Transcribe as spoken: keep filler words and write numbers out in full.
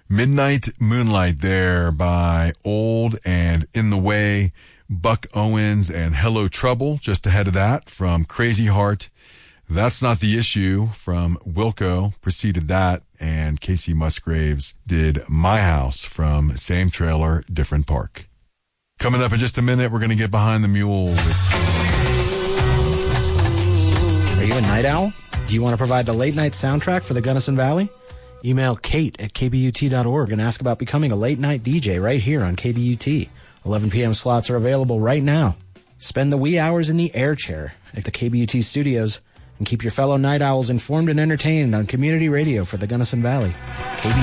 Midnight Moonlight there by Old and In the Way, Buck Owens, and Hello Trouble just ahead of that from Crazy Heart. That's Not the Issue from Wilco preceded that, and Casey Musgraves did My House from Same Trailer, Different Park. Coming up in just a minute, we're going to get behind the mule. With... Are you a night owl? Do you want to provide the late night soundtrack for the Gunnison Valley? Email Kate at K B U T dot org and ask about becoming a late night D J right here on K B U T. eleven p.m. slots are available right now. Spend the wee hours in the air chair at the K B U T studios and keep your fellow night owls informed and entertained on community radio for the Gunnison Valley. K B